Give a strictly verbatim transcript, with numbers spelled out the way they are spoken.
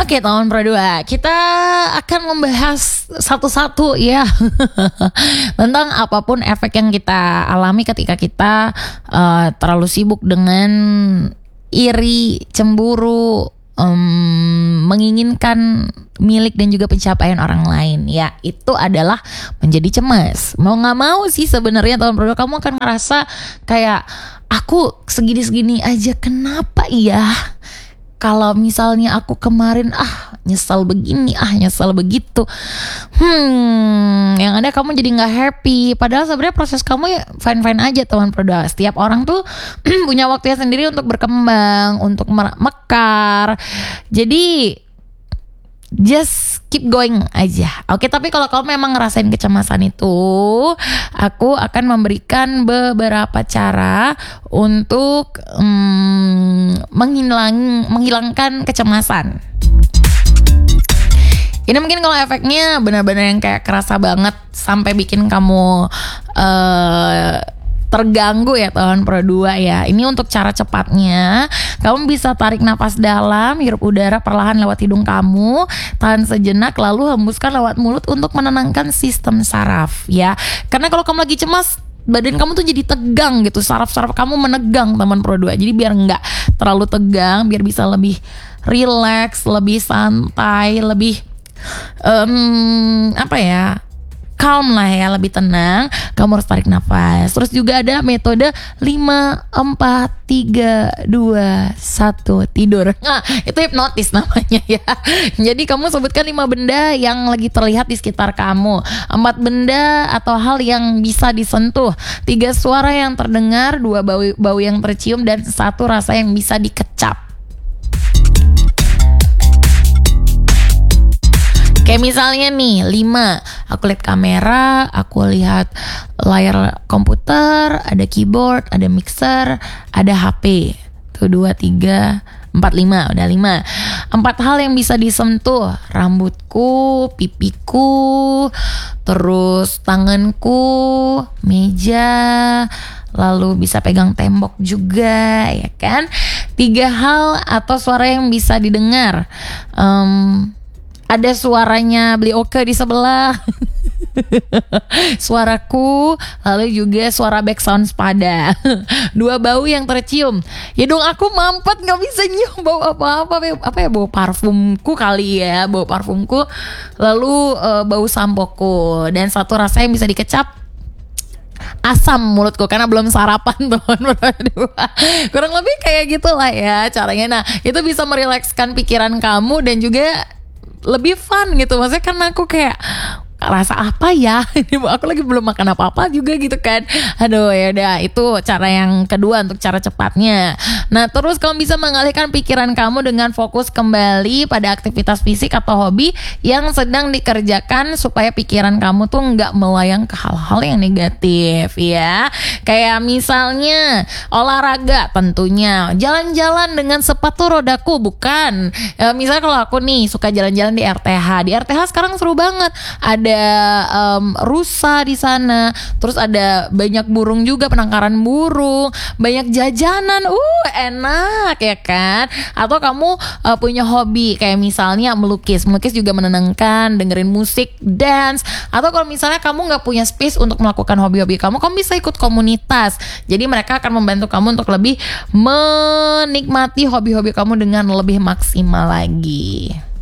Oke, teman Pro dua, kita akan membahas satu-satu ya tentang apapun efek yang kita alami ketika kita uh, terlalu sibuk dengan iri, cemburu, um, menginginkan milik dan juga pencapaian orang lain. Ya, itu adalah menjadi cemas. Mau nggak mau sih sebenarnya teman Pro dua, kamu akan ngerasa kayak aku segini-segini aja, kenapa ya? Kalau misalnya aku kemarin ah nyesal begini, ah nyesal begitu, hmm, yang ada kamu jadi nggak happy. Padahal sebenarnya proses kamu ya fine fine aja teman Pro dua. Setiap orang tuh punya waktunya sendiri untuk berkembang, untuk mekar. Jadi just keep going aja. Oke, tapi kalau kamu memang ngerasain kecemasan itu, aku akan memberikan beberapa cara untuk um, menghilang, menghilangkan kecemasan. Ini mungkin kalau efeknya benar-benar yang kayak kerasa banget sampai bikin kamu uh, terganggu ya teman Pro dua ya. Ini untuk cara cepatnya, kamu bisa tarik nafas dalam, hirup udara perlahan lewat hidung kamu, tahan sejenak lalu hembuskan lewat mulut untuk menenangkan sistem saraf ya. Karena kalau kamu lagi cemas, badan kamu tuh jadi tegang gitu, saraf-saraf kamu menegang teman Pro dua. Jadi biar nggak terlalu tegang, biar bisa lebih relax, lebih santai, lebih um, apa ya, calm lah ya, lebih tenang, kamu harus tarik nafas. Terus juga ada metode lima, empat, tiga, dua, satu, tidur. Nah, itu hipnotis namanya ya. Jadi kamu sebutkan lima benda yang lagi terlihat di sekitar kamu, empat benda atau hal yang bisa disentuh, tiga suara yang terdengar, dua bau, bau yang tercium, dan satu rasa yang bisa dikecap. Kayak misalnya nih, lima, aku lihat kamera, aku lihat layar komputer, ada keyboard, ada mixer, ada H P. Tuh, dua, tiga, empat, lima, udah lima. Empat hal yang bisa disentuh, rambutku, pipiku, terus tanganku, meja, lalu bisa pegang tembok juga, ya kan? Tiga hal atau suara yang bisa didengar. Um, Ada suaranya beli oke di sebelah, suaraku, lalu juga suara background sepada. Dua bau yang tercium. Ya dong, aku mampet nggak bisa nyium bau apa-apa. Apa ya, bau parfumku kali ya, bau parfumku. Lalu uh, bau sampoku. Dan satu rasa yang bisa dikecap, asam mulutku karena belum sarapan teman berdua. Kurang lebih kayak gitulah ya caranya. Nah, itu bisa merilekskan pikiran kamu dan juga lebih fun gitu. Maksudnya karena aku kayak rasa apa ya, aku lagi belum makan apa-apa juga gitu kan. Aduh, ya udah, itu cara yang kedua untuk cara cepatnya. Nah, terus kamu bisa mengalihkan pikiran kamu dengan fokus kembali pada aktivitas fisik atau hobi yang sedang dikerjakan supaya pikiran kamu tuh nggak melayang ke hal-hal yang negatif ya. Kayak misalnya olahraga, tentunya jalan-jalan dengan sepatu rodaku, bukan. E, misalnya kalau aku nih suka jalan-jalan di R T H, di R T H sekarang seru banget. Ada um, rusa di sana, terus ada banyak burung juga, penangkaran burung, banyak jajanan, uh enak ya kan. Atau kamu uh, punya hobi kayak misalnya melukis, melukis juga menenangkan, dengerin musik, dance. Atau kalau misalnya kamu nggak punya space untuk melakukan hobi-hobi kamu, kamu bisa ikut komunitas. Jadi mereka akan membantu kamu untuk lebih menikmati hobi-hobi kamu dengan lebih maksimal lagi.